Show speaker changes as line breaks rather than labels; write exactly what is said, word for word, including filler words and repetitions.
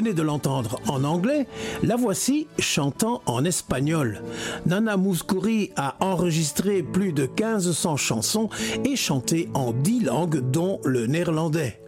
venez de l'entendre en anglais, la voici chantant en espagnol. Nana Mouskouri a enregistré plus de mille cinq cents chansons et chanté en dix langues dont le néerlandais.